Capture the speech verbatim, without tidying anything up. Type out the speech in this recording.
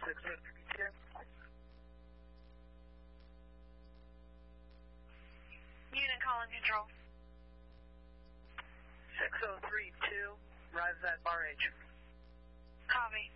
six oh three two. Unit calling control. six oh three two, rise at bar H. Copy.